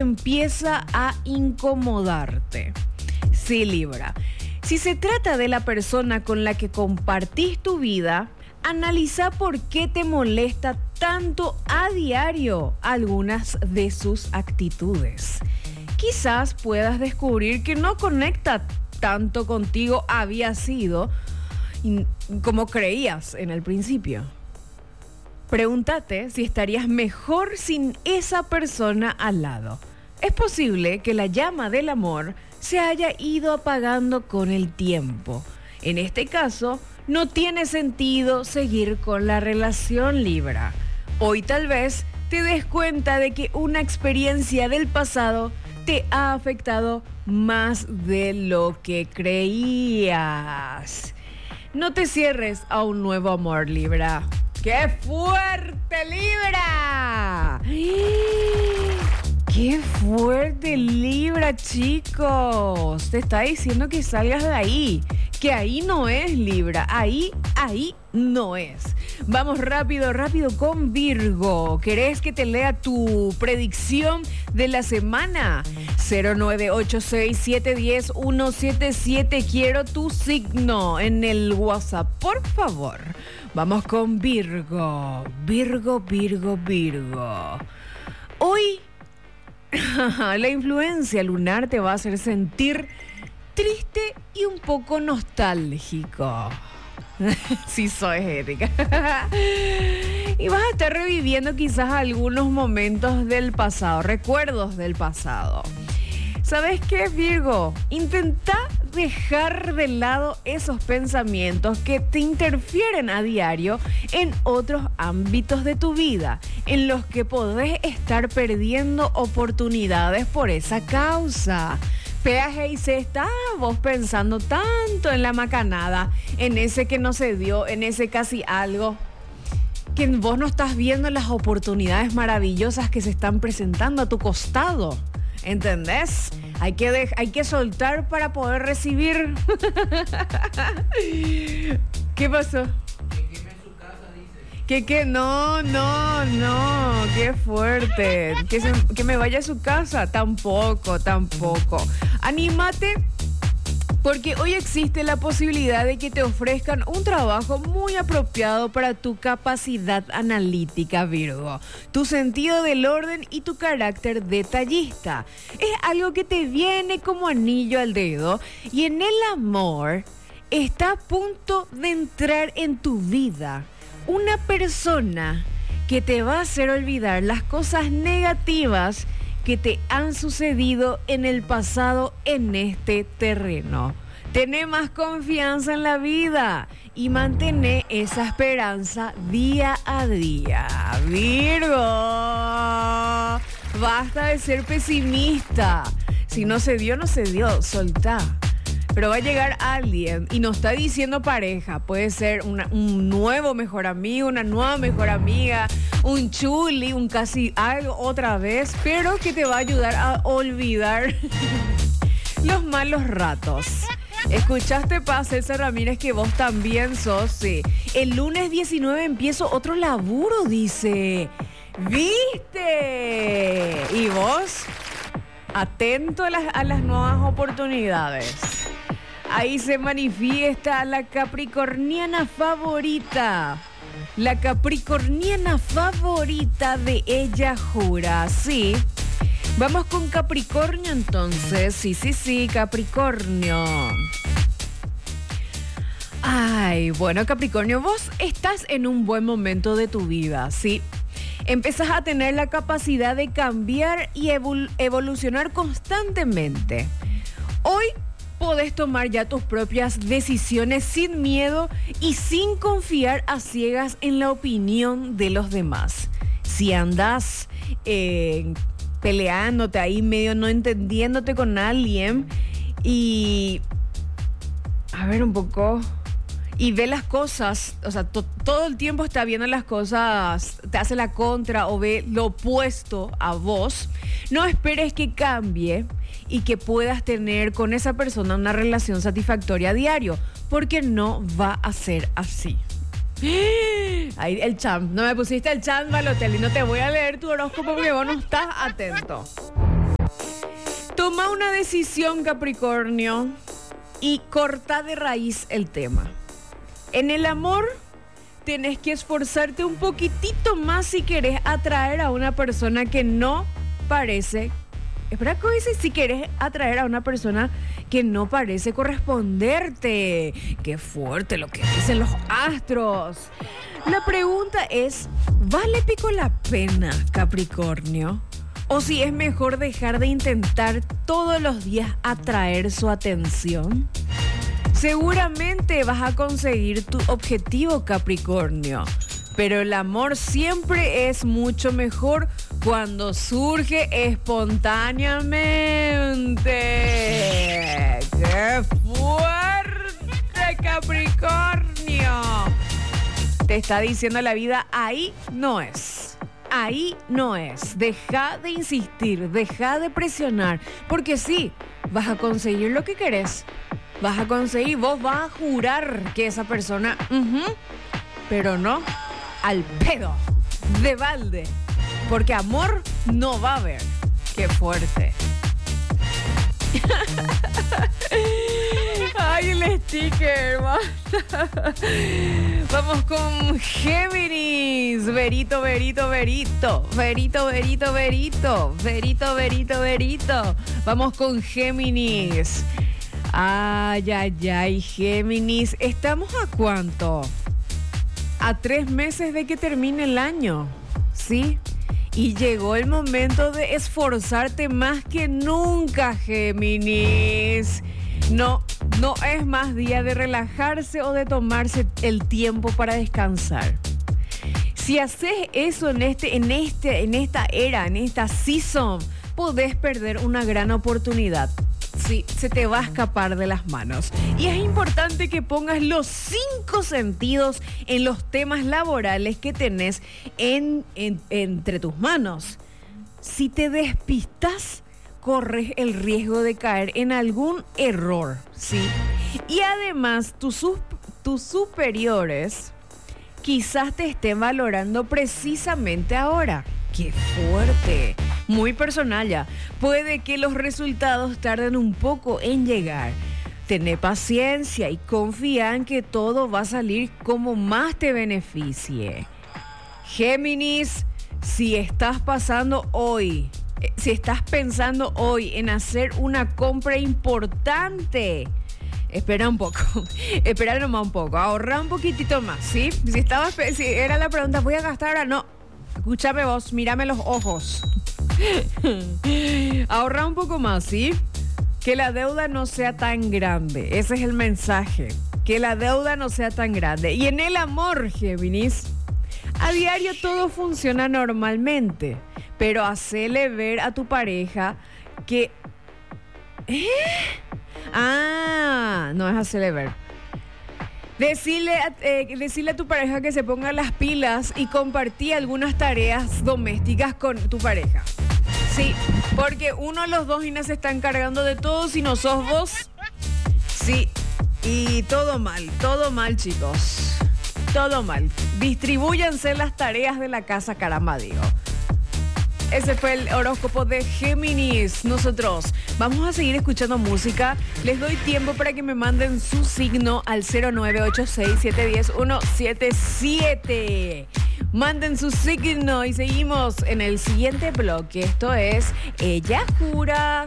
empieza a incomodarte. Sí, Libra. Si se trata de la persona con la que compartís tu vida, analiza por qué te molesta tanto a diario algunas de sus actitudes. Quizás puedas descubrir que no conecta tanto contigo había sido como creías en el principio. Pregúntate si estarías mejor sin esa persona al lado. Es posible que la llama del amor se haya ido apagando con el tiempo. En este caso, no tiene sentido seguir con la relación, Libra. Hoy tal vez te des cuenta de que una experiencia del pasado te ha afectado más de lo que creías. No te cierres a un nuevo amor, Libra. ¡Qué fuerte, Libra! ¡Qué fuerte, Libra, chicos! Te está diciendo que salgas de ahí. Que ahí no es, Libra. Ahí no es. Vamos rápido con Virgo. ¿Querés que te lea tu predicción de la semana? 0986710177. Quiero tu signo en el WhatsApp, por favor. Vamos con Virgo. Virgo. Hoy la influencia lunar te va a hacer sentir triste y un poco nostálgico. Sí, soy Erika. Y vas a estar reviviendo quizás algunos momentos del pasado, recuerdos del pasado. ¿Sabes qué, Virgo? Intenta dejar de lado esos pensamientos que te interfieren a diario en otros ámbitos de tu vida, en los que podés estar perdiendo oportunidades por esa causa. Peaje y se está vos pensando tanto en la macanada, en ese que no se dio, en ese casi algo, que vos no estás viendo las oportunidades maravillosas que se están presentando a tu costado. ¿Entendés? Hay que soltar para poder recibir. ¿Qué pasó? Que no, qué fuerte. Que me vaya a su casa, tampoco. Anímate, porque hoy existe la posibilidad de que te ofrezcan un trabajo muy apropiado para tu capacidad analítica, Virgo, tu sentido del orden y tu carácter detallista. Es algo que te viene como anillo al dedo, y en el amor está a punto de entrar en tu vida una persona que te va a hacer olvidar las cosas negativas que te han sucedido en el pasado en este terreno. Tené más confianza en la vida y mantener esa esperanza día a día. Virgo, basta de ser pesimista. Si no se dio, soltá. Pero va a llegar alguien, y no está diciendo pareja, puede ser un nuevo mejor amigo, una nueva mejor amiga, un chuli, un casi algo otra vez, pero que te va a ayudar a olvidar los malos ratos. ¿Escuchaste, César Ramírez, que vos también sos? Sí. El lunes 19 empiezo otro laburo, dice. ¿Viste? ¿Y vos? Atento a las nuevas oportunidades. Ahí se manifiesta la capricorniana favorita. La capricorniana favorita de Ella Jura. Sí. Vamos con Capricornio entonces. Sí, Capricornio. Ay, bueno, Capricornio, vos estás en un buen momento de tu vida, ¿sí? Empezás a tener la capacidad de cambiar y evolucionar constantemente. Hoy podés tomar ya tus propias decisiones sin miedo y sin confiar a ciegas en la opinión de los demás. Si andás peleándote ahí medio no entendiéndote con alguien y a ver un poco y ve las cosas, o sea, todo el tiempo está viendo las cosas, te hace la contra o ve lo opuesto a vos, no esperes que cambie y que puedas tener con esa persona una relación satisfactoria a diario, porque no va a ser así. Ahí el champ, no me pusiste el champ, Balotelli, no te voy a leer tu horóscopo porque vos no estás atento. Toma una decisión, Capricornio, y corta de raíz el tema. En el amor tenés que esforzarte un poquitito más si querés atraer a una persona que no parece... Espera, ¿cómo dice? Si querés atraer a una persona que no parece corresponderte. Qué fuerte lo que dicen los astros. La pregunta es, ¿vale pico la pena, Capricornio? ¿O si es mejor dejar de intentar todos los días atraer su atención? Seguramente vas a conseguir tu objetivo, Capricornio. Pero el amor siempre es mucho mejor cuando surge espontáneamente. ¡Qué fuerte, Capricornio! Te está diciendo la vida, ahí no es. Ahí no es. Deja de insistir, deja de presionar. Porque sí, vas a conseguir lo que querés. Vas a conseguir, vos vas a jurar que esa persona... pero no... al pedo, de balde, porque amor no va a haber. ¡Qué fuerte! ¡Ay, el sticker! Vamos con Géminis. Verito, Verito, Verito. Verito, Verito, Verito. Verito, Verito, Verito. Vamos con Géminis. Ay, ay, ay, Géminis. ¿Estamos a cuánto? A 3 meses de que termine el año, ¿sí? Y llegó el momento de esforzarte más que nunca, Géminis. No es más día de relajarse o de tomarse el tiempo para descansar. Si haces eso en esta era, en esta season, podés perder una gran oportunidad. Sí, se te va a escapar de las manos. Y es importante que pongas los 5 sentidos en los temas laborales que tenés entre tus manos. Si te despistas, corres el riesgo de caer en algún error, ¿sí? Y además, tus superiores quizás te estén valorando precisamente ahora. ¡Qué fuerte! Muy personal ya. Puede que los resultados tarden un poco en llegar. Tené paciencia y confía en que todo va a salir como más te beneficie. Géminis, si estás pensando hoy en hacer una compra importante, espera un poco, espera nomás un poco, ahorra un poquitito más, ¿sí? Si era la pregunta, ¿voy a gastar ahora? No. Escúchame vos, mírame los ojos. Ahorra un poco más, ¿sí? Que la deuda no sea tan grande. Ese es el mensaje. Que la deuda no sea tan grande. Y en el amor, Géminis, a diario todo funciona normalmente. Pero hacele ver a tu pareja que... no es hacerle ver. Decirle a tu pareja que se ponga las pilas y compartir algunas tareas domésticas con tu pareja. Sí, porque uno de los dos se está encargando de todo si no sos vos. Sí, y todo mal, chicos. Todo mal. Distribúyanse las tareas de la casa, caramba, digo. Ese fue el horóscopo de Géminis. Nosotros vamos a seguir escuchando música. Les doy tiempo para que me manden su signo al 0986-710-177. Manden su signo y seguimos en el siguiente bloque. Esto es Ella Jura.